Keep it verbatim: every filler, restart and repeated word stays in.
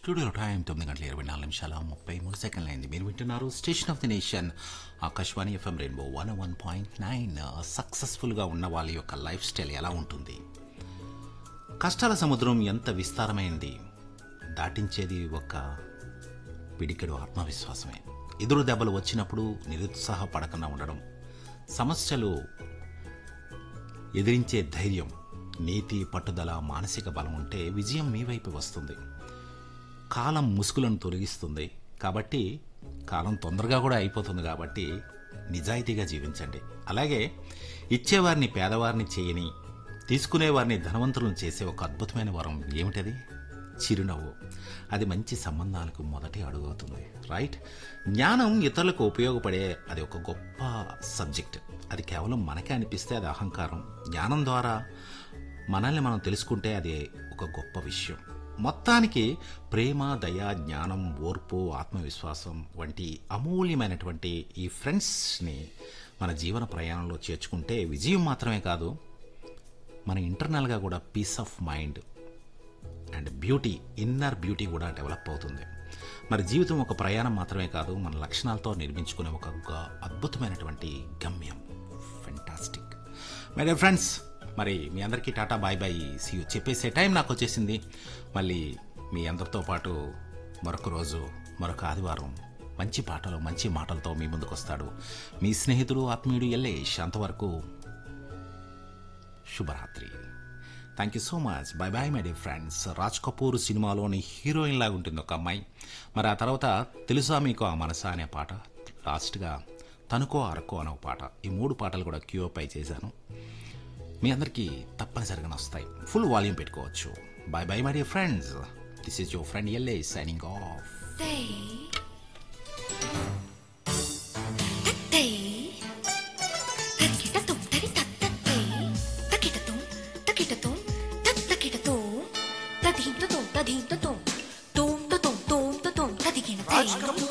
Studio time తొమ్మిది గంటల ఇరవై నాలుగు నిమిషాల ముప్పై మూడు సెకండ్లు అయింది. మీరు వింటున్నారు station of the nation Akashvani FM rainbow one one point nine. సక్సెస్ఫుల్గా ఉన్న వాళ్ళ యొక్క లైఫ్ స్టైల్ ఎలా ఉంటుంది? కష్టాల సముద్రం ఎంత విస్తారమైంది, దాటించేది ఒక పిడికెడు ఆత్మవిశ్వాసమే. ఎదురు దెబ్బలు వచ్చినప్పుడు నిరుత్సాహపడకుండా ఉండడం, సమస్యలు ఎదిరించే ధైర్యం, నీతి, పట్టుదల, మానసిక బలం ఉంటే విజయం మీ వైపు వస్తుంది. కాలం ముసుగులను తొలగిస్తుంది కాబట్టి, కాలం తొందరగా కూడా అయిపోతుంది కాబట్టి నిజాయితీగా జీవించండి. అలాగే ఇచ్చేవారిని పేదవారిని చేయని, తీసుకునేవారిని ధనవంతులను చేసే ఒక అద్భుతమైన వరం ఏమిటది? చిరునవ్వు. అది మంచి సంబంధాలకు మొదటి అడుగు అవుతుంది. రైట్? జ్ఞానం ఇతరులకు ఉపయోగపడే అది ఒక గొప్ప సబ్జెక్ట్. అది కేవలం మనకే అనిపిస్తే అది అహంకారం. జ్ఞానం ద్వారా మనల్ని మనం తెలుసుకుంటే అది ఒక గొప్ప విషయం. మొత్తానికి ప్రేమ, దయ, జ్ఞానం, ఓర్పు, ఆత్మవిశ్వాసం వంటి అమూల్యమైనటువంటి ఈ ఫ్రెండ్స్ని మన జీవన ప్రయాణంలో చేర్చుకుంటే విజయం మాత్రమే కాదు, మన ఇంటర్నల్గా కూడా piece of mind and beauty, inner beauty కూడా డెవలప్ అవుతుంది. మరి జీవితం ఒక ప్రయాణం మాత్రమే కాదు, మన లక్షణాలతో నిర్మించుకునే ఒక అద్భుతమైనటువంటి గమ్యం. Fantastic my dear friends. మరి మీ అందరికీ Tata bye bye see you చెప్పేసే time నాకు వచ్చేసింది. మళ్ళీ మీ అందరితో పాటు మరొక రోజు, మరొక ఆదివారం మంచి పాటలు, మంచి మాటలతో మీ ముందుకు వస్తాడు మీ స్నేహితుడు, ఆత్మీయుడు ఎల్లేష్. అంతవరకు శుభరాత్రి. Thank you so much. Bye bye my dear friends. Raj Kapoor సినిమాలోని హీరోయిన్ లాగా ఉంటుంది ఒక అమ్మాయి. మరి ఆ తర్వాత తెలుసా మీకు ఆ మనసా అనే పాట, లాస్ట్గా తనుకో అరకో అనే ఒక పాట. ఈ మూడు పాటలు కూడా క్యూ పై చేశాను. మీ అందరికీ తప్పనిసరిగా వస్తాయి. ఫుల్ వాల్యూమ్ పెట్టుకోవచ్చు. By by my dear friends. This is your friend LA signing off. తకిటతో తకిటతో తకిటతో తదింతతో తదింతతో